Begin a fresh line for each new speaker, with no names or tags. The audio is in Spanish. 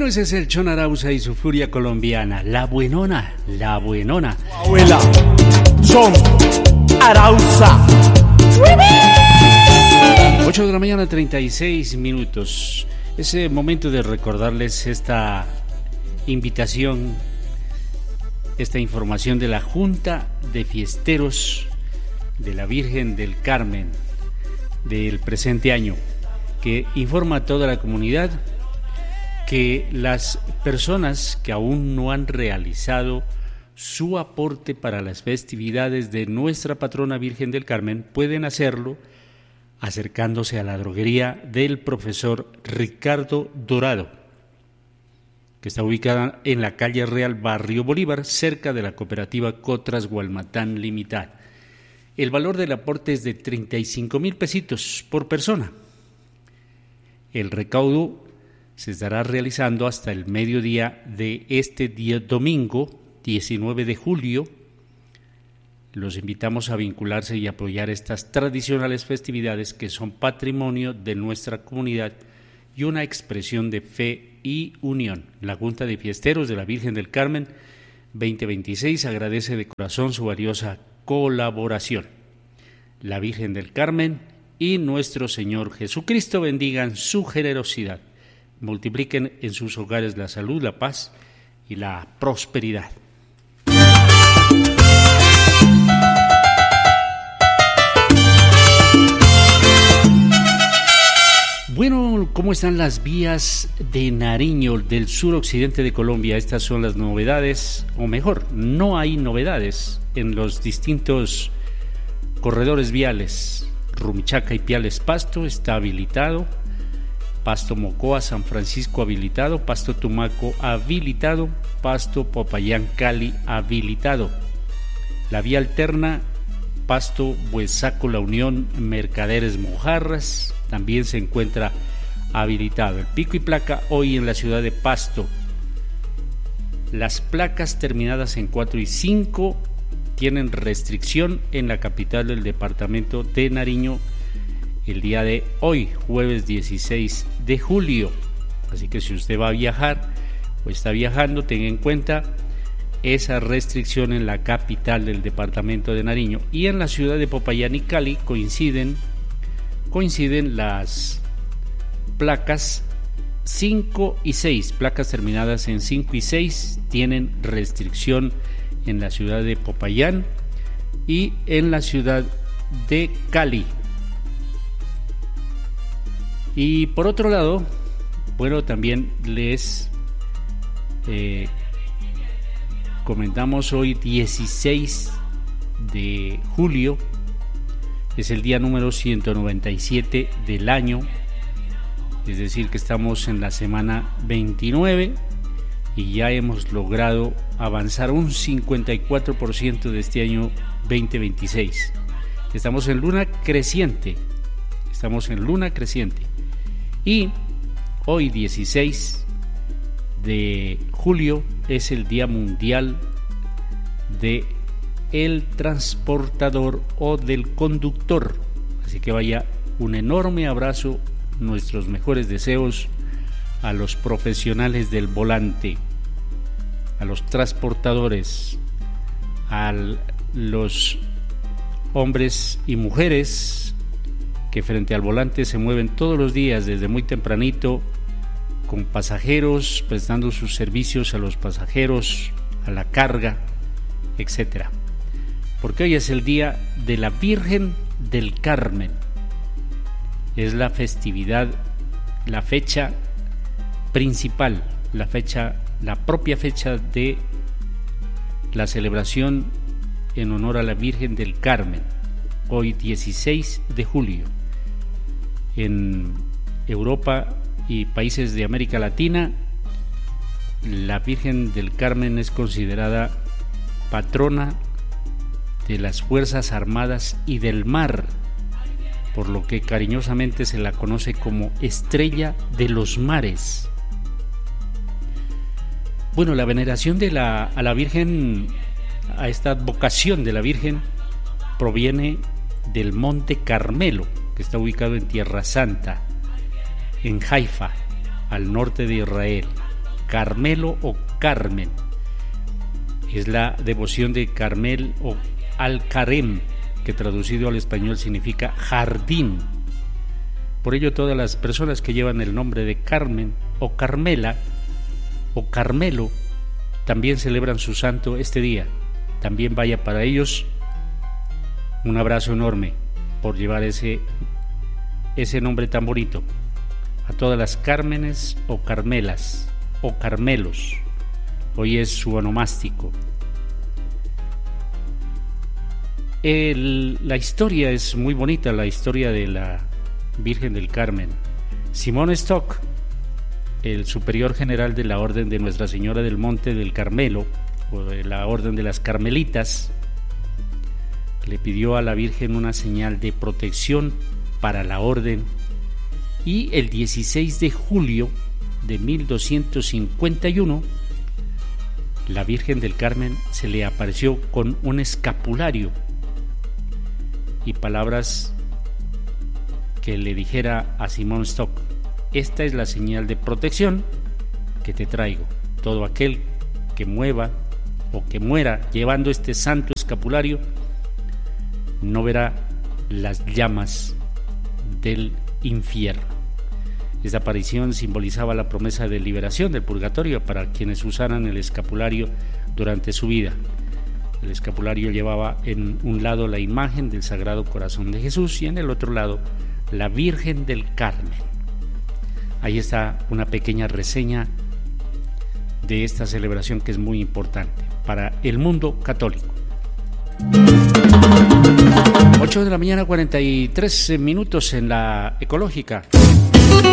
Bueno, ese es el Chon Arauza y su furia colombiana. La buenona, la buenona.
Abuela, Chon Arauza.
8 de la mañana, 36 minutos. Es el momento de recordarles esta invitación, esta información de la Junta de Fiesteros de la Virgen del Carmen del presente año, que informa a toda la comunidad que las personas que aún no han realizado su aporte para las festividades de nuestra patrona Virgen del Carmen pueden hacerlo acercándose a la droguería del profesor Ricardo Dorado, que está ubicada en la calle Real, Barrio Bolívar, cerca de la cooperativa Cotras Gualmatán Limitada. El valor del aporte es de 35,000 pesitos por persona. El recaudo se estará realizando hasta el mediodía de este día domingo 19 de julio. Los invitamos a vincularse y apoyar estas tradicionales festividades que son patrimonio de nuestra comunidad y una expresión de fe y unión. La Junta de Fiesteros de la Virgen del Carmen 2026 agradece de corazón su valiosa colaboración. La Virgen del Carmen y nuestro Señor Jesucristo bendigan su generosidad, multipliquen en sus hogares la salud, la paz y la prosperidad. Bueno, ¿cómo están las vías de Nariño, del suroccidente de Colombia? Estas son las novedades, o mejor, no hay novedades en los distintos corredores viales. Rumichaca y Piales Pasto está habilitado, Pasto Mocoa San Francisco habilitado, Pasto Tumaco habilitado, Pasto Popayán Cali habilitado. La vía alterna Pasto Buesaco La Unión Mercaderes Mojarras también se encuentra habilitado. El pico y placa hoy en la ciudad de Pasto. Las placas terminadas en 4 y 5 tienen restricción en la capital del departamento de Nariño el día de hoy, jueves 16 de julio. Así que si usted va a viajar o está viajando, tenga en cuenta esa restricción en la capital del departamento de Nariño. Y en la ciudad de Popayán y Cali coinciden las placas 5 y 6, placas terminadas en 5 y 6 tienen restricción en la ciudad de Popayán y en la ciudad de Cali. Y por otro lado, bueno, también les comentamos hoy 16 de julio, es el día número 197 del año, es decir que estamos en la semana 29 y ya hemos logrado avanzar un 54% de este año 2026. Estamos en luna creciente, y hoy 16 de julio es el Día Mundial de el Transportador o del Conductor. Así que vaya un enorme abrazo, nuestros mejores deseos a los profesionales del volante, a los transportadores, a los hombres y mujeres que frente al volante se mueven todos los días desde muy tempranito con pasajeros, prestando sus servicios a los pasajeros, a la carga, etcétera. Porque hoy es el día de la Virgen del Carmen. Es la festividad, la fecha principal, la propia fecha de la celebración en honor a la Virgen del Carmen. Hoy 16 de julio. En Europa y países de América Latina, la Virgen del Carmen es considerada patrona de las Fuerzas Armadas y del mar, por lo que cariñosamente se la conoce como Estrella de los Mares. Bueno, la veneración a la Virgen, a esta advocación de la Virgen, proviene del Monte Carmelo, que está ubicado en Tierra Santa, en Haifa, al norte de Israel. Carmelo o Carmen. Es la devoción de Carmel o Al-Karem, que traducido al español significa jardín. Por ello, todas las personas que llevan el nombre de Carmen o Carmela o Carmelo también celebran su santo este día. También vaya para ellos un abrazo enorme por llevar ese nombre tan bonito. A todas las Cármenes o Carmelas o Carmelos, hoy es su onomástico. La historia es muy bonita, la historia de la Virgen del Carmen. Simón Stock, el superior general de la Orden de Nuestra Señora del Monte del Carmelo, o de la Orden de las Carmelitas, le pidió a la Virgen una señal de protección para la orden, y el 16 de julio de 1251 la Virgen del Carmen se le apareció con un escapulario y palabras que le dijera a Simón Stock: esta es la señal de protección que te traigo. Todo aquel que mueva o que muera llevando este santo escapulario no verá las llamas del infierno. Esta aparición simbolizaba la promesa de liberación del purgatorio para quienes usaran el escapulario durante su vida. El escapulario llevaba en un lado la imagen del Sagrado Corazón de Jesús y en el otro lado la Virgen del Carmen. Ahí está una pequeña reseña de esta celebración que es muy importante para el mundo católico. 8 de la mañana, 43 minutos en la Ecológica.